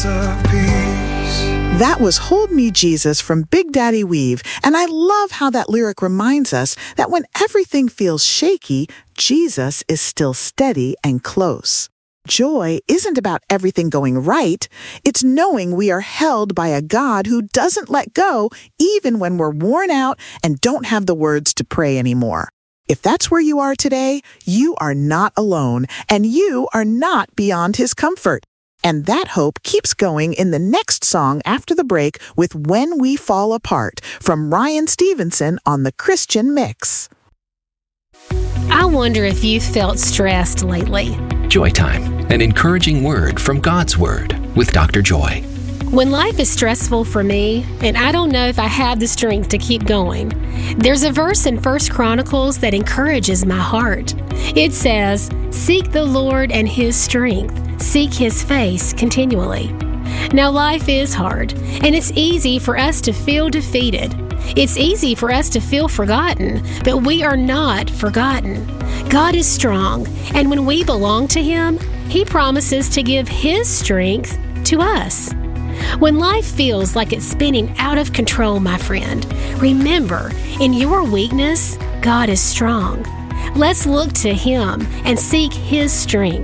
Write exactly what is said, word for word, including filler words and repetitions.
of Peace. That was Hold Me, Jesus from Big Daddy Weave, and I love how that lyric reminds us that when everything feels shaky, Jesus is still steady and close. Joy isn't about everything going right. It's knowing we are held by a God who doesn't let go even when we're worn out and don't have the words to pray anymore. If that's where you are today, you are not alone, and you are not beyond His comfort. And that hope keeps going in the next song after the break with When We Fall Apart from Ryan Stevenson on the Christian Mix. I wonder if you felt stressed lately. Joy Time, an encouraging word from God's Word with Doctor Joy. When life is stressful for me, and I don't know if I have the strength to keep going, there's a verse in First Chronicles that encourages my heart. It says, "Seek the Lord and His strength. Seek His face continually." Now, life is hard, and it's easy for us to feel defeated. It's easy for us to feel forgotten, but we are not forgotten. God is strong, and when we belong to Him, He promises to give His strength to us. When life feels like it's spinning out of control, my friend, remember, in your weakness, God is strong. Let's look to Him and seek His strength.